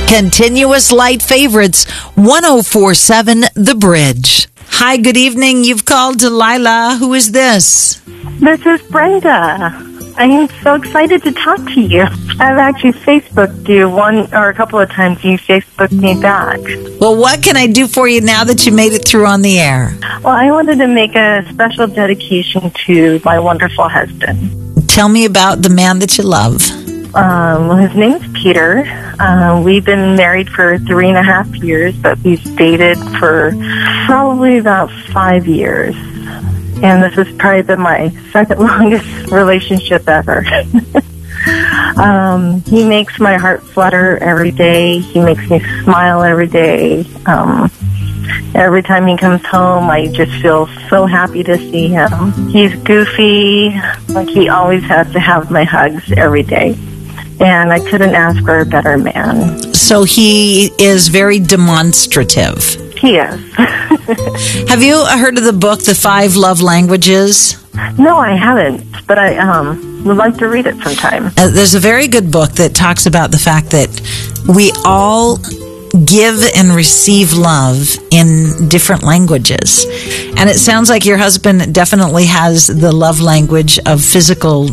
Continuous light favorites, 104.7 The Bridge. Hi, good evening. You've called Delilah. Who is this? This is Brenda. I am so excited to talk to you. I've actually Facebooked you one or a couple of times. You Facebooked me back. Well, what can I do for you now that you made it through on the air? Well, I wanted to make a special dedication to my wonderful husband. Tell me about the man that you love. Well, his name's Peter. We've been married for 3.5 years, but we've dated for probably about 5 years. And this has probably been my second longest relationship ever. He makes my heart flutter every day. He makes me smile every day. Every time he comes home, I just feel so happy to see him. He's goofy. Like, he always has to have my hugs every day. And I couldn't ask for a better man. So he is very demonstrative. He is. Have you heard of the book, The 5 Love Languages? No, I haven't, but I would like to read it sometime. There's a very good book that talks about the fact that we all give and receive love in different languages. And it sounds like your husband definitely has the love language of physical